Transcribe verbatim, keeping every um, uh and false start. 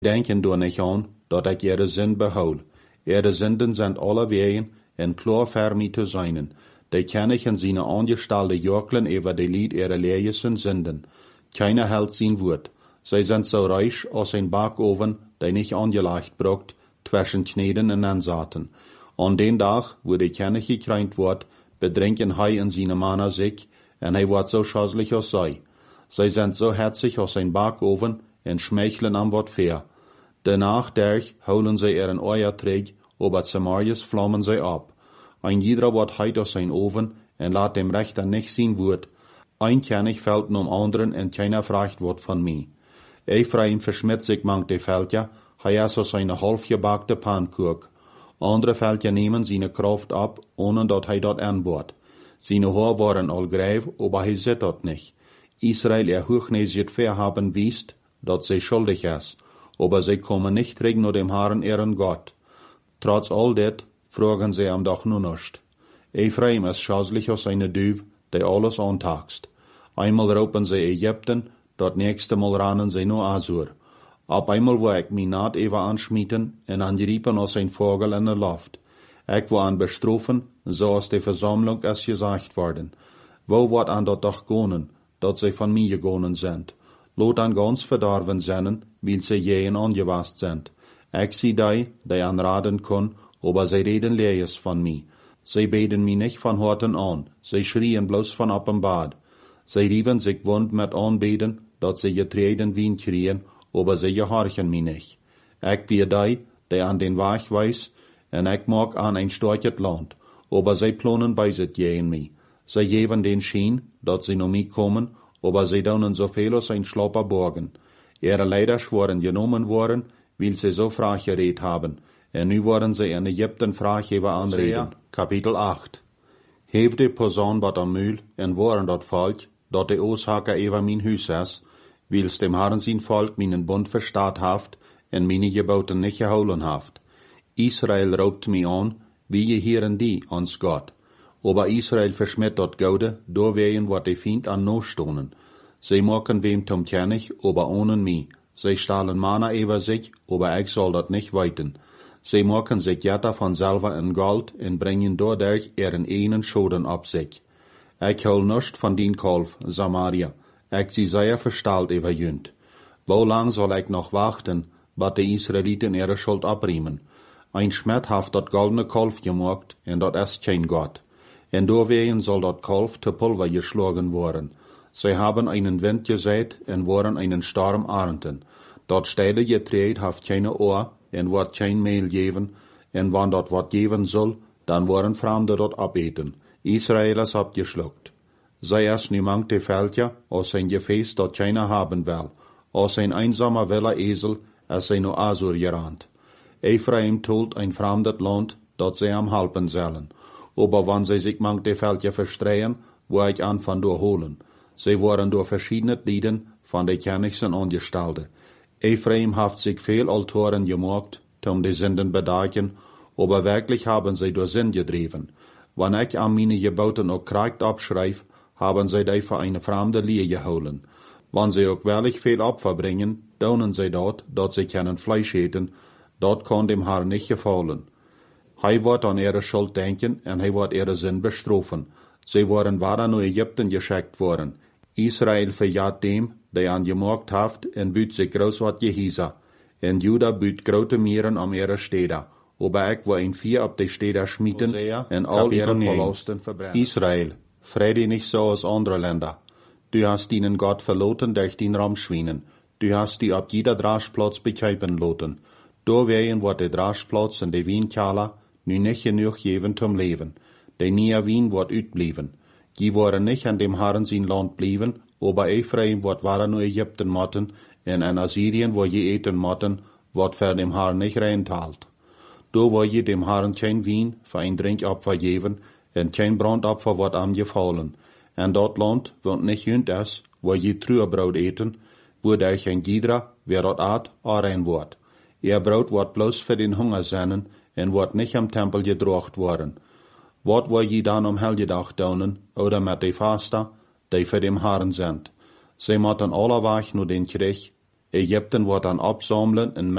denken door nicht an, dat ik ihre zin behoud. Ihre Sünden sind alle wegen en klar ver mij te zijn. Die ken ich in seine angestellte Jörglen über die Lied ihrer leersten Sünden. Keiner hält sein Wort. Sie sind so reich als ein Backofen, der nicht angelegt braucht, zwischen Kneden und Ansaten. An den Tag, wo die Kenner gekreint wird, bedrängen hei in seine Männer sich, und er wird so schäßlich als sei. Sie sind so herzig als ein Backofen und schmeicheln am Wort fair. Danach derch holen sie ihren Euer träg, aber Samarias flammen sie ab. Ein jeder wird heit aus sein Ofen und lässt dem Rechter nicht sein Wort. Ein König fällt um anderen und keiner fragt Wort von mir. Ephraim verschmiert sich manche Felder, er ist aus einer halbgebackte Pannkuchen. Andere Felder nehmen seine Kraft ab, ohne dass er dort anbaut. Seine Haare waren all greif, aber er sieht dort nicht. Israel er hochnäsig verhaben wisst, dass sie schuldig ist, aber sie kommen nicht zurück nur dem Herrn ihren Gott. Trotz all det fragen sie am doch nur nicht. Ephraim ist schäßlich aus einer Düv, der alles antaxt. Einmal raupen sie Ägypten, dort nächste Mal rannen sie nur Asur. Ab einmal wo ich mich naht Eva anschmieten und angeriepen als ein Vogel in der Luft. Ich war an bestrufen, so als die Versammlung es gesagt worden. Wo wird an dort doch gonen, dat sie von mir gegonen sind? Lot an ganz verdorben sennen, weil sie jehen angewast sind. Ich sie die, die anraten können, aber sie reden leeres von mir. Sie beten mich nicht von Horten an, sie schrien bloß von ab im Bad. Sie riefen sich wund mit Anbeten, dat sie getreten Wien kriegen, aber sie gehorchen mich nicht. Ich wie die, die an den Weg weiß, und ich mag an ein storchet Land, aber sie planen bei sich gehen mich. Sie geben den Schien, dat sie noch mich kommen, aber sie daunen so viel aus ein Schlapper borgen. Ihre Leider schworen genommen worden, weil sie so frach geredet haben, und nu worden sie in Ägypten Frachgeber anreden. Kapitel acht. Heeft de Posan wat am Mühl, en waren dat Volk, dat de Oorzaker über mein Hus is, wils dem Herrn sein Volk meinen Bund verstaat haft, en meine Geboten nicht geholen haft. Israel raubt mich an, wie je hieren die ans Gott. Aber Israel verschmiert dort Gode, doorwegen wat de Feind an no stonen. Sie machen wem zum König, aber ohne mich. Sie stahlen Mana über sich, aber ich soll dat nicht weiten. Sie machen sich jeder von selber in Gold und bringen dadurch ihren einen Schoden ab sich. Ich hol nicht von din Kolf, Samaria. Ich sie sehr verstahlt über jünd. Wo lang soll ich noch warten, bis die Israeliten ihre Schuld abriemen? Ein Schmied hat dat goldene Kolf gemacht, und dat ist kein Gott. Und doorwegen soll dat Kolf zu Pulver geschlagen worden. Sie haben einen Wind gesät und waren einen Sturm ernten. Dat stille Getreid hat keine Ohr, en wordt kein Mehl geben, en wann dat wat geben soll, dann worden Fremde dort abeten. Israelis abgeschluckt. Sei es nu mangt die Felder, aus ein Gefäß, dat keiner haben will, aus ein einsamer Willer Esel, als sei nur Asur gerannt. Ephraim tut ein fremdes Land, dat sie am halpen sollen. Aber wann sie sich mangt die Felder verstreuen, wo ich an von durchholen. Sie waren durch verschiedene Lieden von den Königsen angestellte. Ephraim hat sich viel Altoren gemacht, um die Sünden bedagen, aber wirklich haben sie durch Sinn getrieben. Wenn ich an meine Geboten auch korrekt abschreibe, haben sie die für eine fremde Liebe geholen. Wenn sie auch wirklich viel Opfer bringen, daunen sie dort, dort sie keinen Fleisch eten, dort kann dem Herrn nicht gefallen. Er wird an ihre Schuld denken und er wird ihre Sinn bestrafen. Sie waren weiter nach Ägypten geschickt worden. Israel verjagt dem, der an gemacht hat, und büt sich groß wat Gehieser. Und Juda büt grote Mieren am ihre Städte. Aber ich war ein vier ab die Städte schmieden, und all ihre Verlusten verbrennen. Israel, freu nicht so aus andere Länder. Du hast ihnen Gott verloten durch den Ramschwienen. Du hast die ab jeder Draschplatz bekäupen loten. Doorwegen wird der Draschplatz und die Wienkaler nu nicht genug geben zum Leben. Der neue Wien wird utblieben. Die waren nicht an dem Herrn sein Land blieben, aber Ephraim wird weiter nur Ägypten motten, und in Assyrien, wo je eten motten, wird für dem Herrn nicht reintalt. Do wo je dem Herrn kein Wien für ein Trinkopfer geben, und kein Brandopfer wird am gefallen. Und dort Land wird nicht jünd es, wo je Trüerbrot eten, wo der kein Gidra, wer dort art, arein wird. Ihr Brot wird bloß für den Hunger sein, und wird nicht am Tempel gedrocht worden. Wat wo je dann um Helgedag daunen, oder mit de Faster, die für dem Herrn sind. Sie motten alle Weg nur den Krieg, Egypten wordt dan opzamelen en